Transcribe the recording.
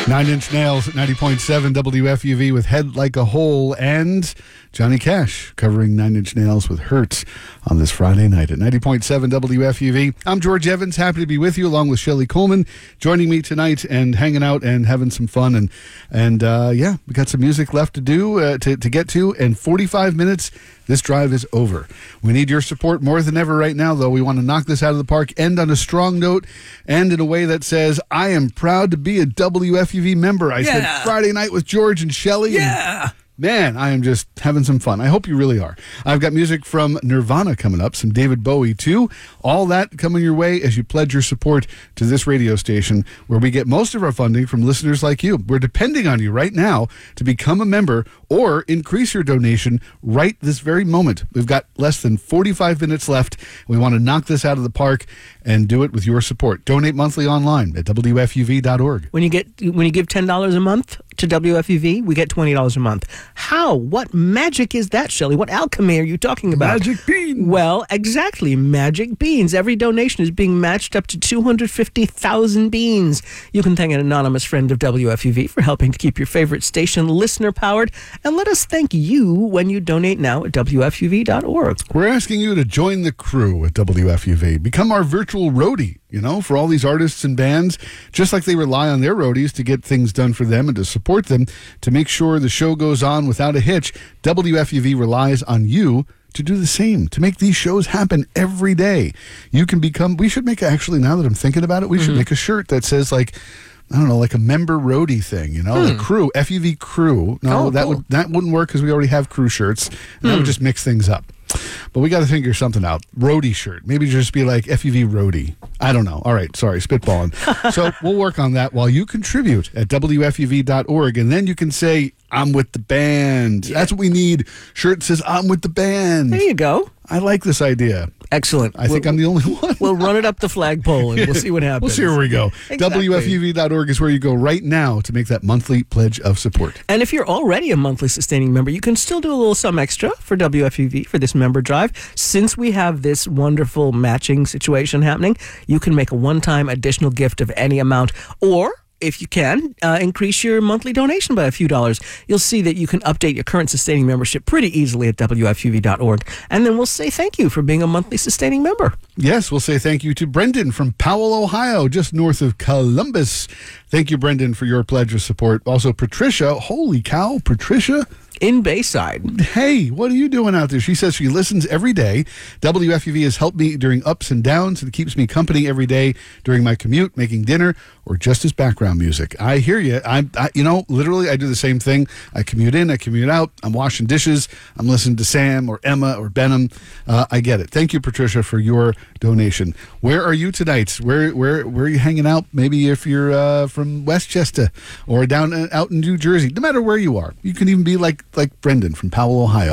Nine Inch Nails at 90.7 WFUV with Head Like a Hole, and Johnny Cash covering Nine Inch Nails with Hurts on this Friday night at 90.7 WFUV. I'm George Evans, happy to be with you along with Shelley Coleman, joining me tonight and hanging out and having some fun. And we got some music left to do, to get to, and 45 minutes. This drive is over. We need your support more than ever right now, though. We want to knock this out of the park, end on a strong note, and in a way that says, I am proud to be a WFUV member. I spent Friday night with George and Shelley. Yeah. Man, I am just having some fun. I hope you really are. I've got music from Nirvana coming up, some David Bowie too. All that coming your way as you pledge your support to this radio station, where we get most of our funding from listeners like you. We're depending on you right now to become a member or increase your donation right this very moment. We've got less than 45 minutes left. We want to knock this out of the park and do it with your support. Donate monthly online at WFUV.org. When you give $10 a month to WFUV, we get $20 a month. How? What magic is that, Shelley? What alchemy are you talking about? Magic beans. Well, exactly. Magic beans. Every donation is being matched up to 250,000 beans. You can thank an anonymous friend of WFUV for helping to keep your favorite station listener-powered. And let us thank you when you donate now at WFUV.org. We're asking you to join the crew at WFUV. Become our virtual roadie, for all these artists and bands, just like they rely on their roadies to get things done for them and to support them, to make sure the show goes on without a hitch. WFUV relies on you to do the same, to make these shows happen every day. You can become, we should make, actually, now that I'm thinking about it, we should make a shirt that says, like a member roadie thing, the crew, FUV crew. No, that wouldn't work because we already have crew shirts, and that would just mix things up. But we got to figure something out. Roadie shirt. Maybe just be like FUV roadie. I don't know. All right. Sorry. Spitballing. So we'll work on that while you contribute at WFUV.org. And then you can say, I'm with the band. Yeah. That's what we need. Shirt says, I'm with the band. There you go. I like this idea. Excellent. I think I'm the only one. We'll run it up the flagpole and we'll see what happens. We'll see where we go. Exactly. WFUV.org is where you go right now to make that monthly pledge of support. And if you're already a monthly sustaining member, you can still do a little something extra for WFUV for this member drive. Since we have this wonderful matching situation happening, you can make a one-time additional gift of any amount, or if you can, increase your monthly donation by a few dollars. You'll see that you can update your current sustaining membership pretty easily at WFUV.org. And then we'll say thank you for being a monthly sustaining member. Yes, we'll say thank you to Brendan from Powell, Ohio, just north of Columbus. Thank you, Brendan, for your pledge of support. Also, Patricia. Holy cow, Patricia. In Bayside. Hey, what are you doing out there? She says she listens every day. WFUV has helped me during ups and downs and keeps me company every day during my commute, making dinner, or just as background music. I hear you. I literally, I do the same thing. I commute in, I commute out. I'm washing dishes. I'm listening to Sam or Emma or Benham. I get it. Thank you, Patricia, for your donation. Where are you tonight? Where are you hanging out? Maybe if you're from Westchester or out in New Jersey. No matter where you are. You can even be like Brendan from Powell, Ohio.